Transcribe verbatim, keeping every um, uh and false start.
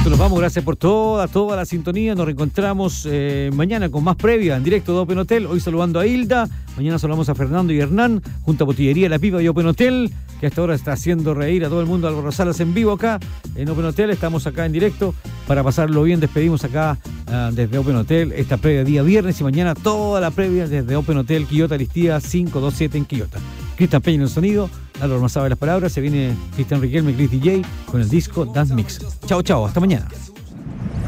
nosotros nos vamos, gracias por toda, toda la sintonía. Nos reencontramos eh, mañana con más previa en directo de Open Hotel. Hoy saludando a Hilda, mañana saludamos a Fernando y Hernán, junto a Botillería La Pipa y Open Hotel, que hasta ahora está haciendo reír a todo el mundo. Álvaro Salas en vivo acá en Open Hotel. Estamos acá en directo para pasarlo bien. Despedimos acá uh, desde Open Hotel esta previa día viernes y mañana toda la previa desde Open Hotel Quillota Aristía quinientos veintisiete en Quillota. Cristian Peña en el sonido, Álvaro Mazaba de las palabras. Se viene Cristian Riquelme, Chris D J con el disco Dance Mix. Chao, chao, hasta mañana.